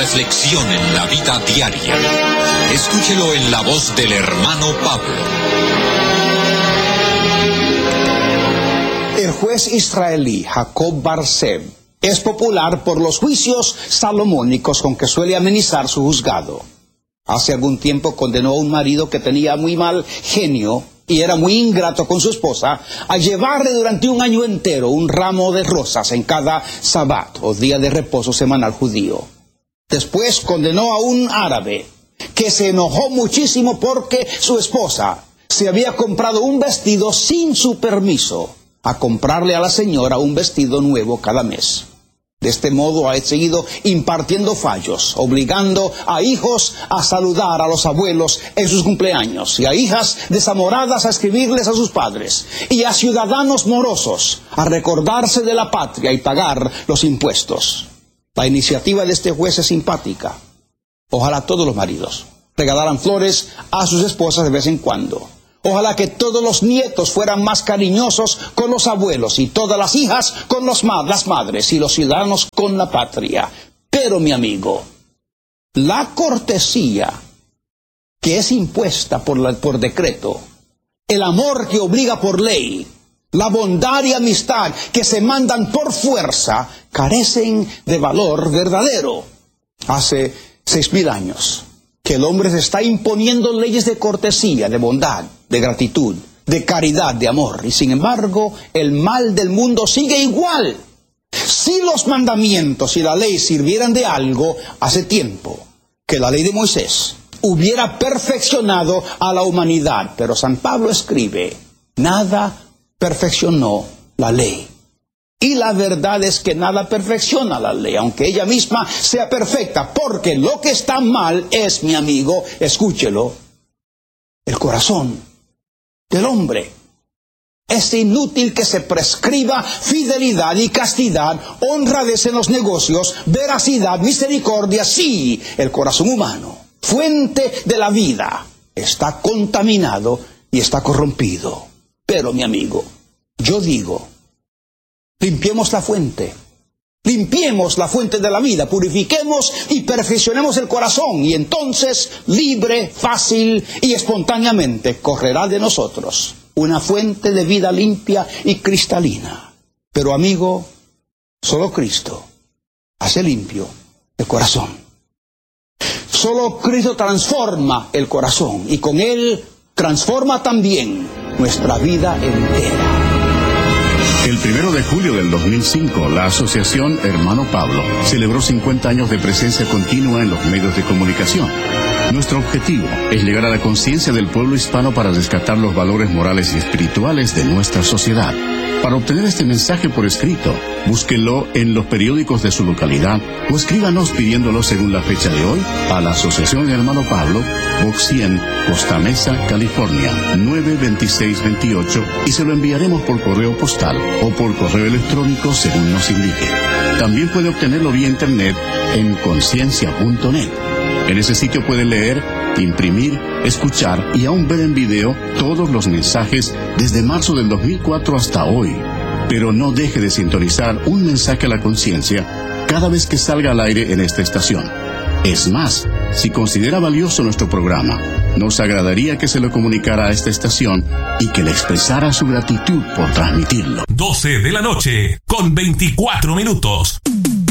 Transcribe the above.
reflexión en la vida diaria. Escúchelo en la voz del hermano Pablo. El juez israelí Jacob Bar-Seb es popular por los juicios salomónicos con que suele amenizar su juzgado. Hace algún tiempo condenó a un marido que tenía muy mal genio y era muy ingrato con su esposa a llevarle durante un año entero un ramo de rosas en cada sabbat o día de reposo semanal judío. Después condenó a un árabe que se enojó muchísimo porque su esposa se había comprado un vestido sin su permiso, a comprarle a la señora un vestido nuevo cada mes. De este modo ha seguido impartiendo fallos, obligando a hijos a saludar a los abuelos en sus cumpleaños, y a hijas desamoradas a escribirles a sus padres, y a ciudadanos morosos a recordarse de la patria y pagar los impuestos. La iniciativa de este juez es simpática. Ojalá todos los maridos regalaran flores a sus esposas de vez en cuando. Ojalá que todos los nietos fueran más cariñosos con los abuelos y todas las hijas con las madres y los ciudadanos con la patria. Pero, mi amigo, la cortesía que es impuesta por decreto, el amor que obliga por ley, la bondad y amistad que se mandan por fuerza, carecen de valor verdadero. Hace 6,000 años que el hombre se está imponiendo leyes de cortesía, de bondad, de gratitud, de caridad, de amor. Y sin embargo, el mal del mundo sigue igual. Si los mandamientos y la ley sirvieran de algo, hace tiempo que la ley de Moisés hubiera perfeccionado a la humanidad. Pero San Pablo escribe, nada perfeccionó la ley. Y la verdad es que nada perfecciona la ley, aunque ella misma sea perfecta, porque lo que está mal es, mi amigo, escúchelo, el corazón del hombre. Es inútil que se prescriba fidelidad y castidad, honradez en los negocios, veracidad, misericordia, sí, el corazón humano, fuente de la vida, está contaminado y está corrompido. Pero, mi amigo, yo digo, limpiemos la fuente de la vida, purifiquemos y perfeccionemos el corazón, y entonces, libre, fácil y espontáneamente, correrá de nosotros una fuente de vida limpia y cristalina. Pero, amigo, solo Cristo hace limpio el corazón. Solo Cristo transforma el corazón, y con Él transforma también nuestra vida entera. El 1 de julio del 2005, la Asociación Hermano Pablo celebró 50 años de presencia continua en los medios de comunicación. Nuestro objetivo es llegar a la conciencia del pueblo hispano para rescatar los valores morales y espirituales de nuestra sociedad. Para obtener este mensaje por escrito, búsquenlo en los periódicos de su localidad o escríbanos pidiéndolo según la fecha de hoy a la Asociación Hermano Pablo, Box 100, Costa Mesa, California, 92628, y se lo enviaremos por correo postal o por correo electrónico según nos indique. También puede obtenerlo vía internet en conciencia.net. En ese sitio puede leer, imprimir, escuchar y aún ver en video todos los mensajes desde marzo del 2004 hasta hoy. Pero no deje de sintonizar un mensaje a la conciencia cada vez que salga al aire en esta estación. Es más, si considera valioso nuestro programa, nos agradaría que se lo comunicara a esta estación y que le expresara su gratitud por transmitirlo. 12 de la noche, con 24 minutos.